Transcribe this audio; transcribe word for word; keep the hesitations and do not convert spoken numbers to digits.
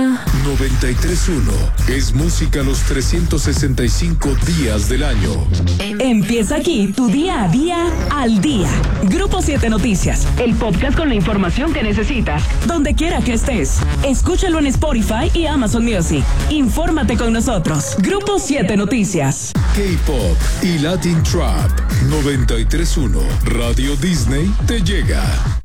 día. noventa y tres punto uno es música los trescientos sesenta y cinco días del año. Empieza aquí tu día a día al día. Grupo siete Noticias, el podcast con la información que necesitas, donde quiera que estés. Escúchalo en Spotify y Amazon Music. Infórmate con nosotros. Grupo siete Noticias. K-Pop y Latin Trap. noventa y tres punto uno Radio Disney te llega.